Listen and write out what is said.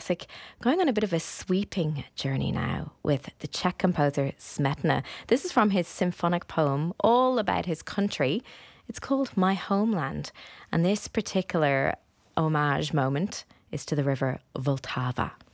classic, going on a bit of a sweeping journey now with the Czech composer Smetana. This is from his symphonic poem all about his country. It's called My Homeland, and this particular homage moment is to the river Vltava.